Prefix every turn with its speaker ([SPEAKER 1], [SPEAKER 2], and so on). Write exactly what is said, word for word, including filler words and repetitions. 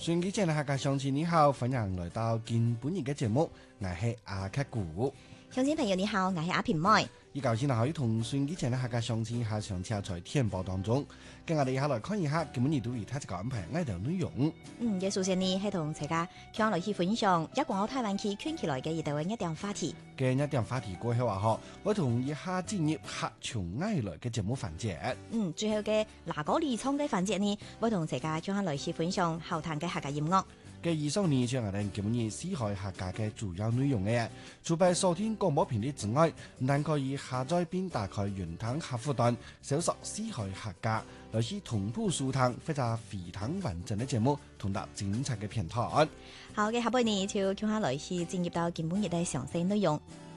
[SPEAKER 1] 順機前嘅客家鄉親你好，歡迎來到今本日嘅節目，我係阿克古。
[SPEAKER 2] 鄉親朋友你好，我係阿平妹。
[SPEAKER 1] 依舊先可以同順機前嘅客家鄉親下上車在天報當中，跟我哋一下來看一下今本日都為大家安排咩條內容。
[SPEAKER 2] 嗯，嘅首先呢係同大家向來去分享一廣澳台灣區圈起來嘅一條一點話題。
[SPEAKER 1] 嘅一點話題過後話嗬，我同一下進入客從外來嘅節目環節。
[SPEAKER 2] 嗯，最後嘅嗱嗰離倉嘅環節呢，我同大家向來去分享後談嘅客家音樂。
[SPEAKER 1] 嘅以上呢，就係我哋今日四海客家嘅主要內容嘅。除咗收聽廣播頻率之外，唔但可以下載並打開雲端客戶端，搜索四海客家，來去同步收聽或者非常完整嘅節目，同得精彩嘅片段。
[SPEAKER 2] 好嘅，下半年就向下來去進入到今本日嘅詳細內容。